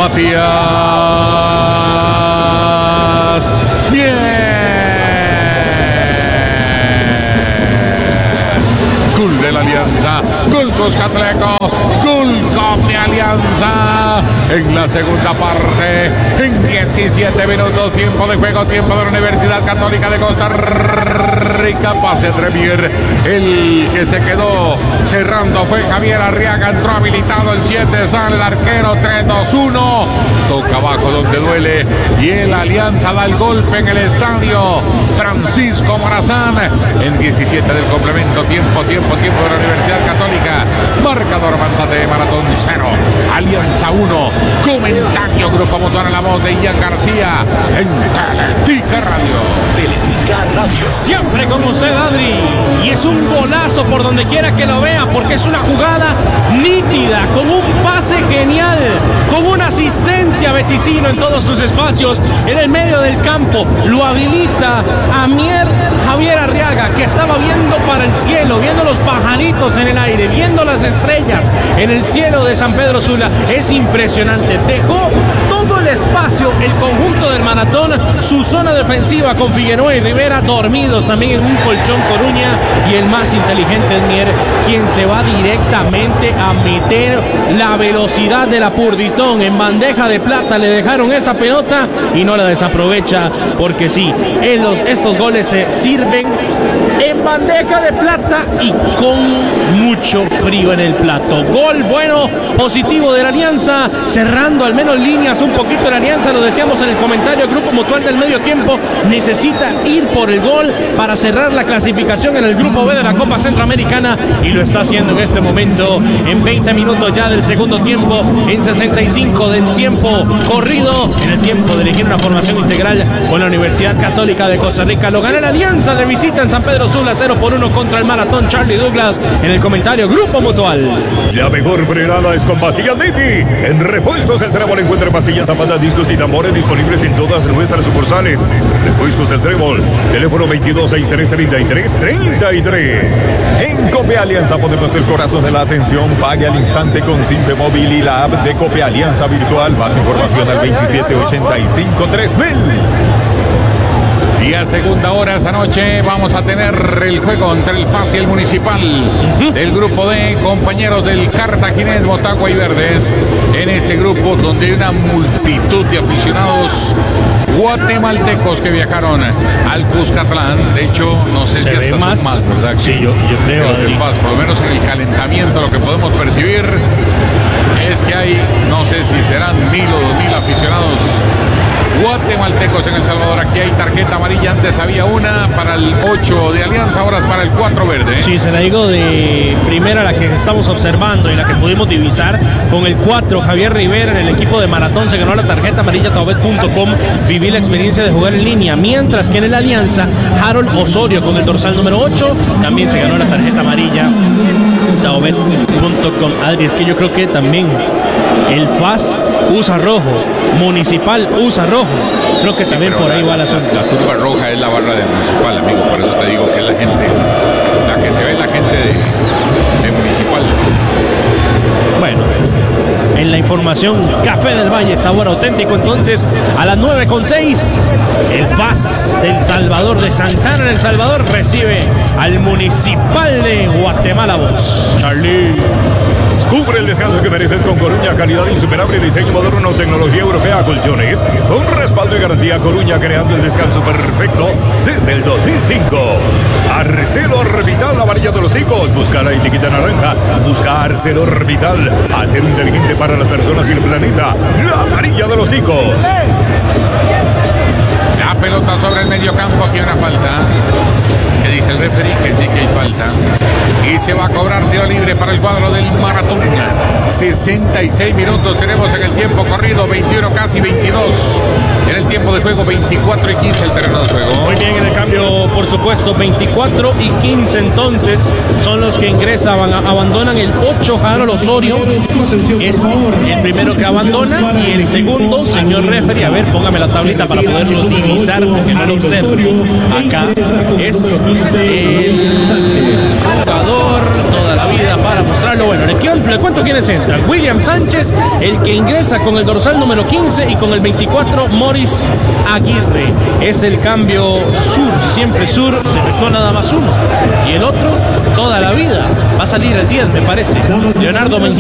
Matías. Bien. Gol de la Alianza. Gol Cuscatleco. Gol de Alianza. En la segunda parte. En 17 minutos. Tiempo de juego. Tiempo de la Universidad Católica de Costa Rica. Pase Premier. El que se quedó cerrando fue Javier Arriaga. Entró habilitado el 7. Sale el arquero. 3-2-1. Toca abajo donde duele. Y el Alianza da el golpe en el estadio Francisco Morazán. En 17 del complemento. Tiempo de la Universidad Católica. Marcador avanzante de Maratón 0. Alianza 1. Comentario Grupo Mutual en la voz de Ian García. En Teletica Radio. Teletica Radio. Siempre con usted, Adri. Y es un golazo por donde quiera que lo vea, porque es una jugada nítida, con un pase genial, con una asistencia Beticino en todos sus espacios, en el medio del campo. Lo habilita a Javier Arriaga, que estaba viendo para el cielo, viendo los pajaritos en el aire, viendo las estrellas en el cielo de San Pedro Sula. Es impresionante. Dejó todo el espacio, el conjunto del Maratón, su zona defensiva con Figueroa y Rivera dormidos también en un colchón Coruña, y el más inteligente es Mier, quien se va directamente a meter la velocidad de la Purditón en bandeja de plata. Le dejaron esa pelota y no la desaprovecha, porque sí, estos goles se sirven en bandeja de plata y con mucho frío en el plato. Gol bueno, positivo de la Alianza, cerrando al menos líneas un poquito la Alianza. Lo decíamos en el comentario, el Grupo Mutual del medio tiempo necesita ir por el gol para cerrar la clasificación en el Grupo B de la Copa Centroamericana, y lo está haciendo en este momento, en 20 minutos ya del segundo tiempo, en 65 del tiempo corrido, en el tiempo de elegir una formación integral con la Universidad Católica de Costa Rica. Lo gana la Alianza de visita en San Pedro Sula, 0-1 contra el Maratón. Charlie Douglas en el comentario, Grupo Mutual. La mejor frenada es con Pastillas Niti. En Repuestos El Trébol encuentra pastillas, zapatas, discos y tambores disponibles en todas nuestras sucursales. Repuestos El Trébol, teléfono 22633333. En Cope Alianza ponemos el corazón de la atención. Pague al instante con Simpe Móvil y la app de Cope Alianza Virtual. Más información al 2785-3000. Y a segunda hora esta noche vamos a tener el juego entre el FAS y el Municipal del Grupo D, compañeros del Cartaginés, Motagua y Verdes, en este grupo donde hay una multitud de aficionados guatemaltecos que viajaron al Cuscatlán. De hecho, no sé si hasta son más, ¿verdad? Sí, yo creo que el FAS, por lo menos en el calentamiento, lo que podemos percibir es que hay, no sé si serán 1,000 o 2,000 aficionados guatemaltecos en El Salvador. Aquí hay tarjeta amarilla, antes había una para el 8 de Alianza, ahora es para el 4 verde. Sí, se la digo de primera, la que estamos observando y la que pudimos divisar. Con el 4, Javier Rivera en el equipo de Maratón se ganó la tarjeta amarilla. Taobet.com, viví la experiencia de jugar en línea, mientras que en el Alianza, Harold Osorio con el dorsal número 8 también se ganó la tarjeta amarilla. Taobet.com. Adri, es que yo creo que también el FAS usa rojo, Municipal usa rojo. Creo que también por ahí va la zona. La turba roja es la barra de Municipal, amigo. Por eso te digo que es la gente, la que se ve la gente de Municipal. Bueno, en la información, Café del Valle, sabor auténtico. Entonces, a las 9:06, el FAS del Salvador, de Santana en El Salvador, recibe al Municipal de Guatemala. Voz Charlie. Cubre el descanso que mereces con Coruña, calidad insuperable, diseño moderno, tecnología europea, colchones, con respaldo y garantía. Coruña, creando el descanso perfecto desde el 2005. ArcelorMittal, la varilla de los ticos. Busca la etiqueta naranja. Busca ArcelorMittal, acero inteligente para las personas y el planeta. La varilla de los ticos. La pelota sobre el medio campo, aquí hay una falta. Que dice el referee que sí que hay falta. Y se va a cobrar tiro libre para el cuadro del Maratón. 66 minutos tenemos en el tiempo corrido, 21 casi 22. En el tiempo de juego, 24 y 15 el terreno de juego. Muy bien, en el cambio, por supuesto, 24 y 15 entonces son los que ingresan, abandonan el 8, Harold Osorio. Es el primero que abandona, y el segundo, señor referee, a ver, póngame la tablita para poderlo divisar, porque no lo observo. Acá es el jugador toda la vida para mostrarlo. Bueno, le cuento quiénes entran. William Sánchez, el que ingresa con el dorsal número 15 y con el 24, Morris Aguirre. Es el cambio sur, siempre sur, se efectuó nada más uno. Y el otro, toda la vida. Va a salir el 10, me parece. Leonardo Mejía.